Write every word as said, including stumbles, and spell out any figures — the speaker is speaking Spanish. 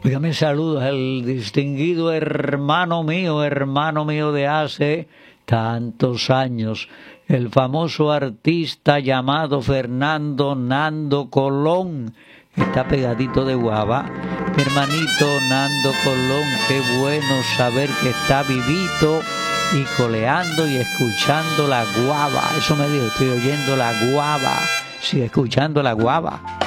Dígame saludos al distinguido hermano mío, hermano mío de hace tantos años, el famoso artista llamado Fernando Nando Colón. Está pegadito de Guava. Mi hermanito Nando Colón, qué bueno saber que está vivito y coleando y escuchando la guava. Eso me dijo, estoy oyendo la guava. Sí, escuchando la guava.